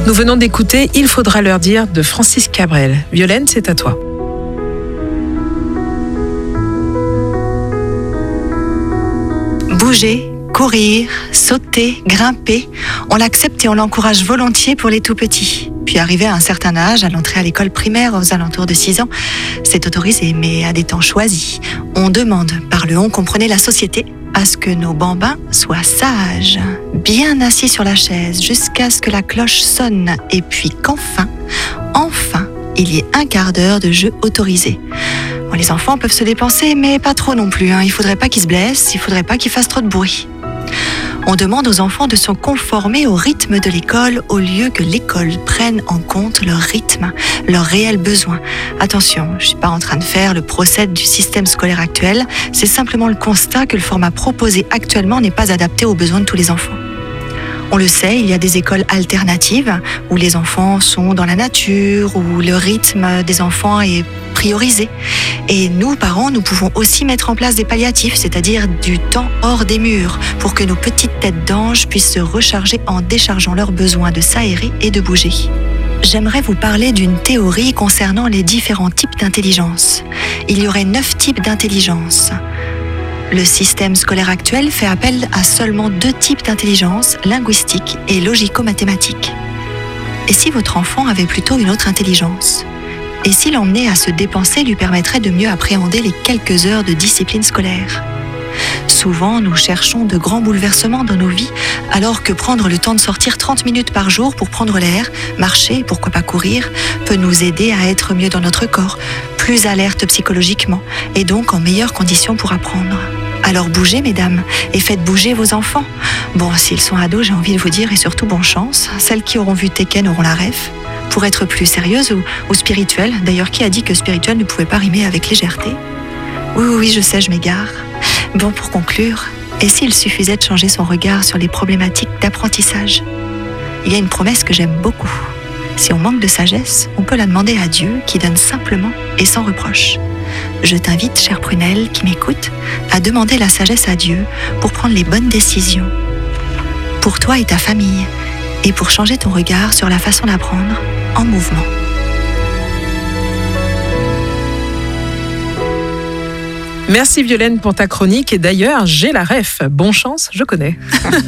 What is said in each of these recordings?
Nous venons d'écouter « Il faudra leur dire » de Francis Cabrel. Violaine, c'est à toi. Bouger, courir, sauter, grimper, on l'accepte et on l'encourage volontiers pour les tout-petits. Puis arrivé à un certain âge, à l'entrée à l'école primaire aux alentours de 6 ans, c'est autorisé, mais à des temps choisis. On demande, par le on comprenez la société, à ce que nos bambins soient sages, bien assis sur la chaise, jusqu'à ce que la cloche sonne, et puis qu'enfin, il y ait un quart d'heure de jeu autorisé. Bon, les enfants peuvent se dépenser, mais pas trop non plus. Il faudrait pas qu'ils se blessent, il faudrait pas qu'ils fassent trop de bruit. On demande aux enfants de se conformer au rythme de l'école au lieu que l'école prenne en compte leur rythme, leurs réels besoins. Attention, je ne suis pas en train de faire le procès du système scolaire actuel, c'est simplement le constat que le format proposé actuellement n'est pas adapté aux besoins de tous les enfants. On le sait, il y a des écoles alternatives où les enfants sont dans la nature, où le rythme des enfants est priorisé. Et nous, parents, nous pouvons aussi mettre en place des palliatifs, c'est-à-dire du temps hors des murs, pour que nos petites têtes d'ange puissent se recharger en déchargeant leurs besoins de s'aérer et de bouger. J'aimerais vous parler d'une théorie concernant les différents types d'intelligence. Il y aurait 9 types d'intelligence. Le système scolaire actuel fait appel à seulement 2 types d'intelligence, linguistique et logico-mathématique. Et si votre enfant avait plutôt une autre intelligence ? Et si l'emmener à se dépenser lui permettrait de mieux appréhender les quelques heures de discipline scolaire ? Souvent, nous cherchons de grands bouleversements dans nos vies, alors que prendre le temps de sortir 30 minutes par jour pour prendre l'air, marcher, pourquoi pas courir, peut nous aider à être mieux dans notre corps, plus alerte psychologiquement, et donc en meilleures conditions pour apprendre. Alors bougez, mesdames, et faites bouger vos enfants. Bon, s'ils sont ados, j'ai envie de vous dire, et surtout bonne chance, celles qui auront vu Tekken auront la ref. Pour être plus sérieuse ou spirituelle, d'ailleurs, qui a dit que spirituel ne pouvait pas rimer avec légèreté ? Oui, je sais, je m'égare. Bon, pour conclure, et s'il suffisait de changer son regard sur les problématiques d'apprentissage ? Il y a une promesse que j'aime beaucoup. Si on manque de sagesse, on peut la demander à Dieu qui donne simplement et sans reproche. Je t'invite, chère Prunelle, qui m'écoute, à demander la sagesse à Dieu pour prendre les bonnes décisions. Pour toi et ta famille, et pour changer ton regard sur la façon d'apprendre en mouvement. Merci Violaine pour ta chronique et d'ailleurs j'ai la ref, bonne chance, je connais.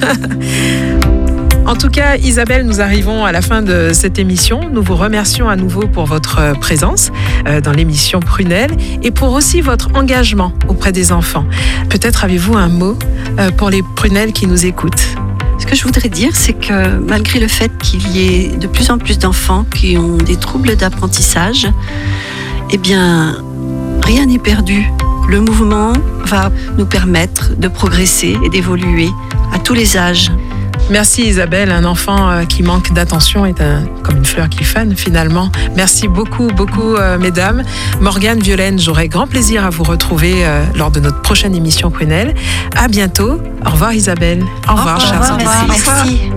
En tout cas, Isabelle, nous arrivons à la fin de cette émission. Nous vous remercions à nouveau pour votre présence dans l'émission Prunelle et pour aussi votre engagement auprès des enfants. Peut-être avez-vous un mot pour les prunelles qui nous écoutent ? Ce que je voudrais dire, c'est que malgré le fait qu'il y ait de plus en plus d'enfants qui ont des troubles d'apprentissage, eh bien, rien n'est perdu. Le mouvement va nous permettre de progresser et d'évoluer à tous les âges. Merci Isabelle, un enfant qui manque d'attention est comme une fleur qui fane finalement. Merci beaucoup mesdames. Morgane, Violaine, j'aurai grand plaisir à vous retrouver lors de notre prochaine émission Prunelle. À bientôt. Au revoir Isabelle. Au revoir chers enfants. Merci.